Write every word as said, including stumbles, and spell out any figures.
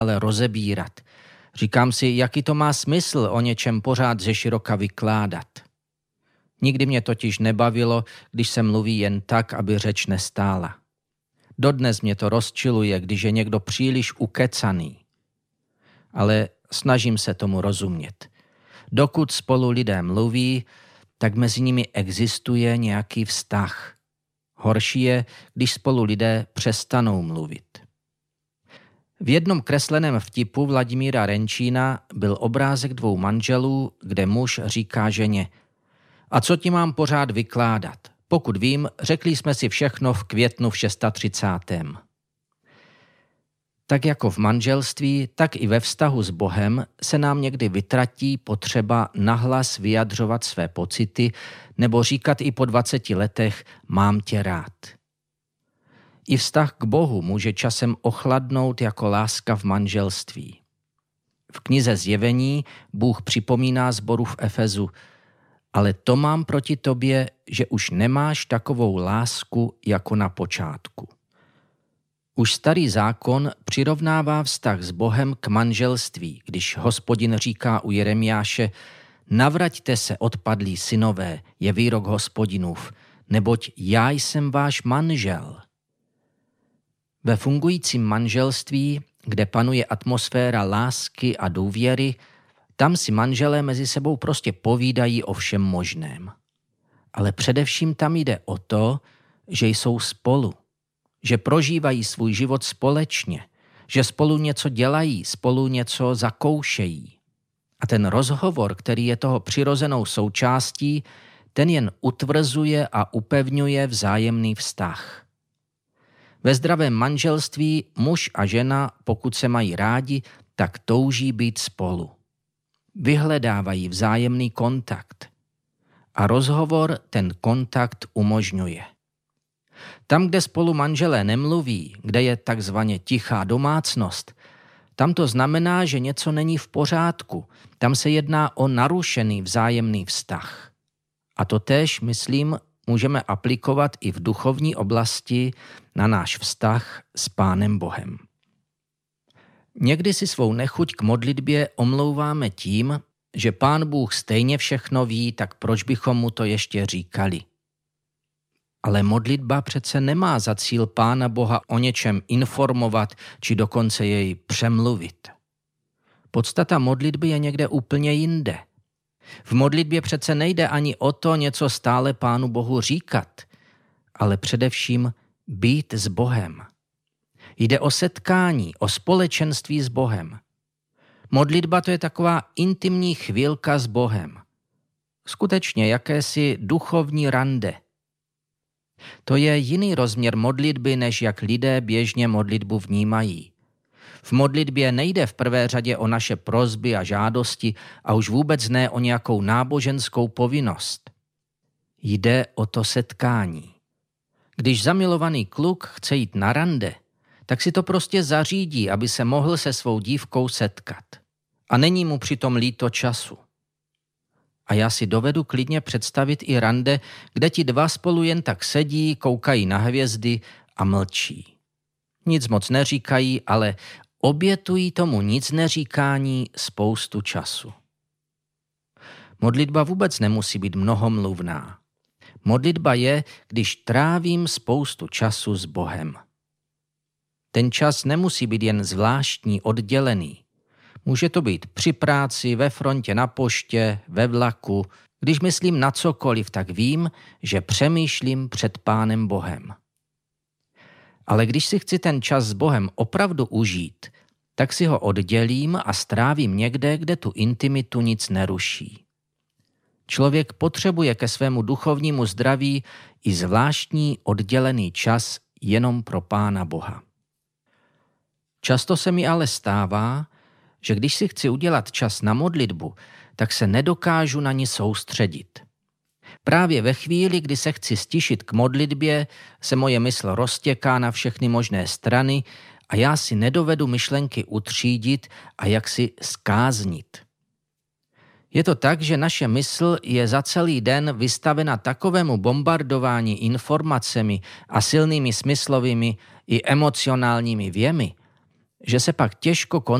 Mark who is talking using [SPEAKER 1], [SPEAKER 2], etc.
[SPEAKER 1] ale rozebírat. Říkám si, jaký to má smysl o něčem pořád ze široka vykládat. Nikdy mě totiž nebavilo, když se mluví jen tak, aby řeč nestála. Dodnes mě to rozčiluje, když je někdo příliš ukecaný. Ale snažím se tomu rozumět. Dokud spolu lidé mluví, tak mezi nimi existuje nějaký vztah. Horší je, když spolu lidé přestanou mluvit. V jednom kresleném vtipu Vladimíra Renčína byl obrázek dvou manželů, kde muž říká ženě: a co ti mám pořád vykládat? Pokud vím, řekli jsme si všechno v květnu v třicátém šestém Tak jako v manželství, tak i ve vztahu s Bohem se nám někdy vytratí potřeba nahlas vyjadřovat své pocity nebo říkat i po dvaceti letech mám tě rád. I vztah k Bohu může časem ochladnout jako láska v manželství. V knize Zjevení Bůh připomíná sboru v Efezu: ale to mám proti tobě, že už nemáš takovou lásku jako na počátku. Už starý zákon přirovnává vztah s Bohem k manželství, když Hospodin říká u Jeremiáše: navraťte se, odpadlí synové, je výrok Hospodinův, neboť já jsem váš manžel. Ve fungujícím manželství, kde panuje atmosféra lásky a důvěry, tam si manželé mezi sebou prostě povídají o všem možném. Ale především tam jde o to, že jsou spolu, že prožívají svůj život společně, že spolu něco dělají, spolu něco zakoušejí. A ten rozhovor, který je toho přirozenou součástí, ten jen utvrzuje a upevňuje vzájemný vztah. Ve zdravém manželství muž a žena, pokud se mají rádi, tak touží být spolu. Vyhledávají vzájemný kontakt. A rozhovor ten kontakt umožňuje. Tam, kde spolu manželé nemluví, kde je takzvaně tichá domácnost, tam to znamená, že něco není v pořádku. Tam se jedná o narušený vzájemný vztah. A to též, myslím, můžeme aplikovat i v duchovní oblasti na náš vztah s Pánem Bohem. Někdy si svou nechuť k modlitbě omlouváme tím, že Pán Bůh stejně všechno ví, tak proč bychom mu to ještě říkali? Ale modlitba přece nemá za cíl Pána Boha o něčem informovat či dokonce jej přemluvit. Podstata modlitby je někde úplně jinde. V modlitbě přece nejde ani o to něco stále Pánu Bohu říkat, ale především být s Bohem. Jde o setkání, o společenství s Bohem. Modlitba to je taková intimní chvílka s Bohem. Skutečně jakési duchovní rande. To je jiný rozměr modlitby, než jak lidé běžně modlitbu vnímají. V modlitbě nejde v prvé řadě o naše prosby a žádosti a už vůbec ne o nějakou náboženskou povinnost. Jde o to setkání. Když zamilovaný kluk chce jít na rande, tak si to prostě zařídí, aby se mohl se svou dívkou setkat. A není mu přitom líto času. A já si dovedu klidně představit i rande, kde ti dva spolu jen tak sedí, koukají na hvězdy a mlčí. Nic moc neříkají, ale obětují tomu nic neříkání spoustu času. Modlitba vůbec nemusí být mnohomluvná. Modlitba je, když trávím spoustu času s Bohem. Ten čas nemusí být jen zvláštní, oddělený. Může to být při práci, ve frontě na poště, ve vlaku. Když myslím na cokoliv, tak vím, že přemýšlím před Pánem Bohem. Ale když si chci ten čas s Bohem opravdu užít, tak si ho oddělím a strávím někde, kde tu intimitu nic neruší. Člověk potřebuje ke svému duchovnímu zdraví i zvláštní oddělený čas jenom pro Pána Boha. Často se mi ale stává, že když si chci udělat čas na modlitbu, tak se nedokážu na ní soustředit. Právě ve chvíli, kdy se chci stišit k modlitbě, se moje mysl roztěká na všechny možné strany a já si nedovedu myšlenky utřídit a jaksi zkáznit. Je to tak, že naše mysl je za celý den vystavena takovému bombardování informacemi a silnými smyslovými i emocionálními věmi, že se pak těžko